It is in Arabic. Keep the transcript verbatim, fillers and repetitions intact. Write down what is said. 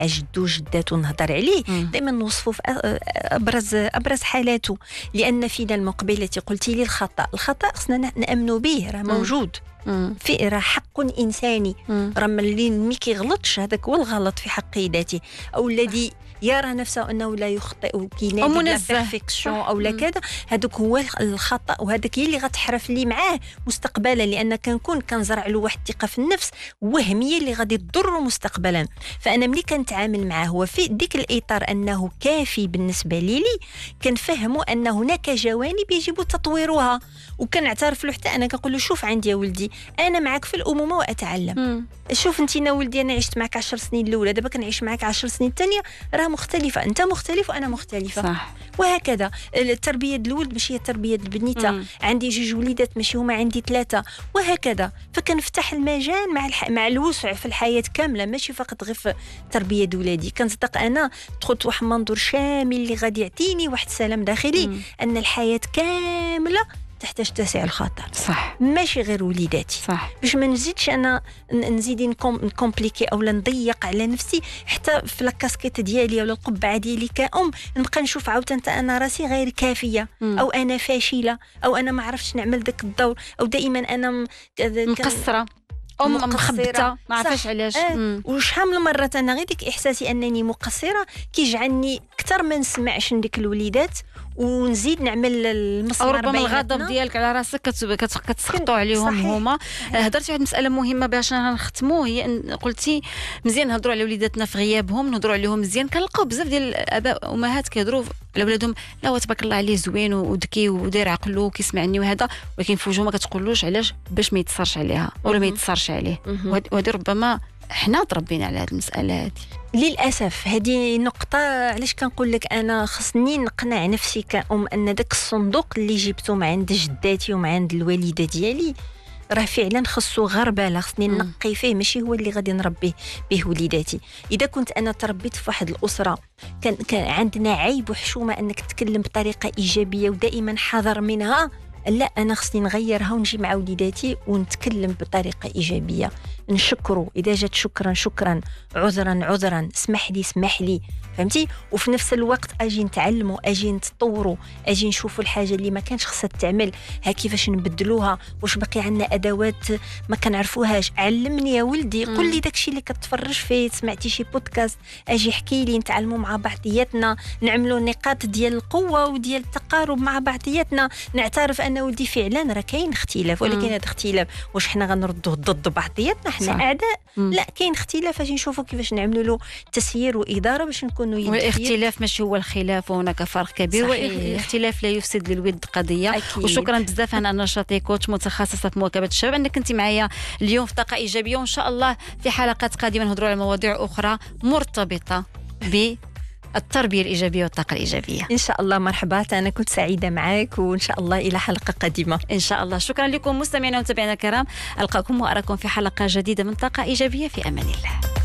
جدو جداتو نهضر عليه دائما نوصفه في ابرز ابرز حالاته، لان فينا المقبله قلتي لي الخطا الخطا خصنا نامنوا به، راه موجود في راه حق انساني، راه ملي ما كيغلطش هذاك هو الغلط في حق ذاته، او الذي يرى نفسه انه لا يخطئ وكينادي لا بيرفكسيون او لا كذا، هذاك هو الخطا، وهذاك هي اللي غتحرف لي معاه مستقبلا، لان كنكون كنزرع له واحد الثقه في النفس وهميه اللي غادي تضر مستقبلا. فانا ملي كنتعامل معاه هو في ديك الاطار انه كافي بالنسبه لي لي كنفهموا ان هناك جوانب يجب تطويرها، وكنعترف له حتى انا كنقول له شوف عندي يا ولدي انا معك في الامومه واتعلم. مم. شوف انت يا ولدي انا عشت معك عشر سنين الاولى، دابا كنعيش معك عشر سنين الثانيه، راه مختلفه، انت مختلف وانا مختلفه. صح. وهكذا التربيه د الولد ماشي هي التربيه د البنيته، مم. عندي جوج وليدات ماشي هما عندي ثلاثه، وهكذا. فكنفتح المجال مع الح... مع الوسع في الحياه كامله، ماشي فقط غير في تربيه ولادي. كنصدق انا دخلت واحد منظور شامل اللي غادي يعطيني واحد السلام داخلي، مم. ان الحياه كامله تحتاج تسع الخاطر. صح. ماشي غير وليداتي. صح. باش ما نزيدش انا نزيد نكومبليكي او نضيق على نفسي حتى في لاكاسكيت ديالي ولا القبعه ديالي كأم، نبقى نشوف عاوتانت انا راسي غير كافيه، مم. او انا فاشله، او انا ما عرفتش نعمل داك الدور، او دائما انا م... مقصره ام مخبطه ما عرفاش علاش. آه. وشحال من مره انا غير ديك احساسي انني مقصره كيجعلني اكثر ما نسمعش نديك الوليدات ونزيد نعمل المسمار. او ربما الغضب ديالك على راسك كتسخطوا عليهم هما. هضرتي واحد مساله مهمه باش نختموا، هي ان قلتي مزيان نهضروا على وليداتنا في غيابهم، نهضروا عليهم مزيان. كنلقاو بزاف ديال الاباء وامهات كيهضروا على ولادهم لا تبارك الله عليه زوين وذكي وداير عقله وكيسمعني وهذا، ولكن في وجهه ما كتقولوش علاش، باش ما يتصرش عليها ولا ما يتصرش عليه. وهذه ربما حنا تربينا على هذه المساله هذه للاسف. هذه نقطه علاش كنقول لك انا خصني نقنع نفسي كأم ان داك الصندوق اللي جبته من عند جداتي ومن عند الوالده ديالي راه فعلا خصو غربله، خصني نقي فيه، ماشي هو اللي غادي نربيه به وليداتي. اذا كنت انا تربيت في واحد الاسره كان, كان عندنا عيب وحشومه انك تتكلم بطريقه ايجابيه ودائما حذر منها، لا انا خصني نغيرها ونجي مع وليداتي ونتكلم بطريقه ايجابيه، نشكروا اذا جات شكرا شكرا، عذرا عذرا، اسمح لي اسمح لي، فهمتي؟ وفي نفس الوقت اجي نتعلموا، اجي نتطوروا، اجي نشوفوا الحاجه اللي ما كانش خصها تعمل ها كيفاش نبدلوها، واش باقي عندنا ادوات ما كنعرفوهاش، علمني يا ولدي، قل لي داكشي اللي كتفرج فيه، سمعتي شي بودكاست اجي احكي لي، نتعلموا مع بعضياتنا، نعملوا نقاط ديال القوه وديال التقارب مع بعضياتنا، نعترف ان ولدي فعلا راه كاين اختلاف، ولكن هذا اختلاف واش حنا غنردوه ضد بعضياتنا، حنا اعداء؟ مم. لا كاين اختلاف، اجي نشوفوا كيفاش نعملوا له تسيير واداره باش نكونوا يدير. والاختلاف ماشي هو الخلاف، وهناك فرق كبير، والاختلاف لا يفسد للود قضيه. أكيد. وشكرا بزاف انا نشاطي كوتش متخصصه في مواكبه الشباب انك كنتي معايا اليوم في طاقه ايجابيه، وان شاء الله في حلقات قادمه نهضروا على مواضيع اخرى مرتبطه ب التربية الإيجابية والطاقة الإيجابية. إن شاء الله. مرحبا، أنا كنت سعيدة معك، وإن شاء الله إلى حلقة قادمة إن شاء الله. شكرا لكم مستمعينا ومتابعينا الكرام، ألقاكم وأراكم في حلقة جديدة من طاقة إيجابية، في أمان الله.